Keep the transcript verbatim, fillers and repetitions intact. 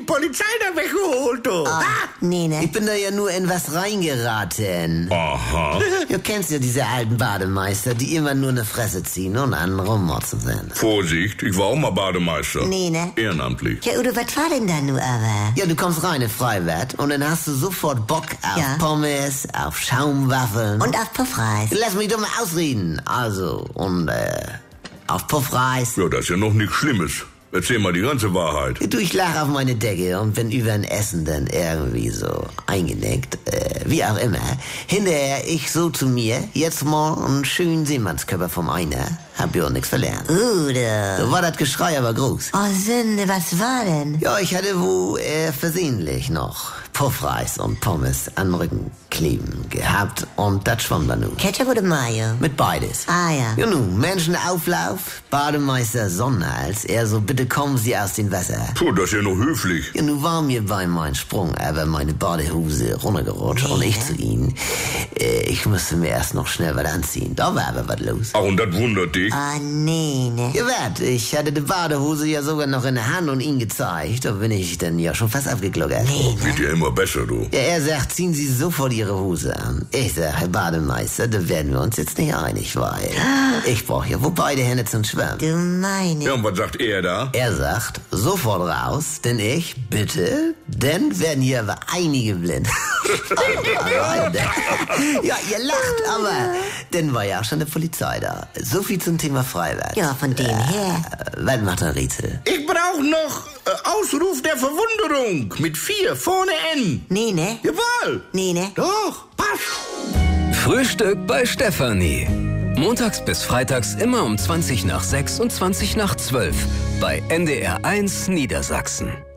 Polizei da weggeholt, du. Ah, nee, ne? Ich bin da ja nur in was reingeraten. Aha. Du kennst ja diese alten Bademeister, die immer nur eine Fresse ziehen und einen rummotzen sind. Vorsicht, ich war auch mal Bademeister. Nee, ne? Ehrenamtlich. Ja, Udo, was war denn da nur aber? Ja, du kommst rein in Freibad und dann hast du sofort Bock auf Ja. Pommes, auf Schaumwaffeln. Und auf Puffreis. Lass mich doch mal ausreden. Also, und äh, auf Puffreis. Ja, das ist ja noch nichts Schlimmes. Erzähl mal die ganze Wahrheit. Du, ich lach auf meine Decke und bin über ein Essen dann irgendwie so eingenickt, äh, wie auch immer. Hinterher ich so zu mir, jetzt mal einen schönen Seemannskörper vom Einer, hab ja auch nichts verlernt. Udo. So war das Geschrei aber groß. Oh, Sünde, was war denn? Ja, ich hatte wo äh, versehentlich noch Puffreis und Pommes an den Rücken kleben gehabt und das schwamm dann nun. Ketchup oder Mayo? Mit beides. Ah, ja. Ja nun, Menschenauflauf, Bademeister Sonnenhals, er so, bitte kommen Sie aus dem Wasser. Puh, das ist ja noch höflich. Ja, nun war mir bei meinem Sprung aber meine Badehose runtergerutscht und ich zu Ihnen. Äh, ich musste mir erst noch schnell was anziehen. Da war aber was los. Ach, und das wundert dich? Ah, nee, ne? Ja, wat, ich hatte die Badehose ja sogar noch in der Hand und ihn gezeigt. Da bin ich dann ja schon fast abgegluckert. Nee, ne? Geht ja immer besser, du. Ja, er sagt, ziehen Sie sofort Ihre Hose an. Ich sag, Herr Bademeister, da werden wir uns jetzt nicht einig, weil ich brauche ja wohl beide Hände zum Schwimmen. Du meine. Ja, und was sagt er da? Er sagt, sofort raus, denn ich, bitte, denn werden hier aber einige blind. Ja, ihr lacht, aber dann war ja auch schon die Polizei da. So viel zum Thema Freibad. Ja, von dem her. Äh, was macht der Rätsel? Ich brauch noch äh, Ausruf der Verwunderung mit vier vorne N. Nee, ne? Jawohl. Nee, ne? Doch, passt. Frühstück bei Stefanie. Montags bis freitags immer um zwanzig nach sechs und zwanzig nach zwölf bei N D R eins Niedersachsen.